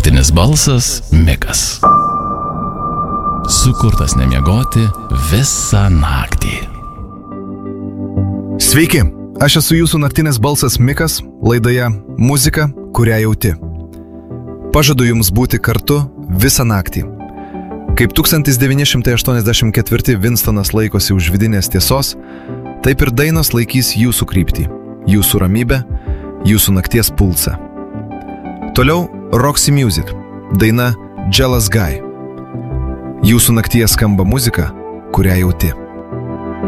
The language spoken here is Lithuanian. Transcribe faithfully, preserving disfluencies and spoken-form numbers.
Naktinis balsas Mikas. Sukurtas nemiegoti visą naktį. Sveiki, aš esu jūsų naktinis balsas Mikas, laidoje Muzika, kurią jauti. Pažadu jums būti kartu visą naktį. Kaip tūkstantis devyni šimtai aštuoniasdešimt ketvirti Winstonas laikosi už vidinės tiesos, taip ir dainos laikys jūsų kryptį, jūsų ramybę, jūsų nakties pulsą. Toliau Roxy Music, daina Jealous Guy. Jūsų naktyje skamba muzika, kurią jauti.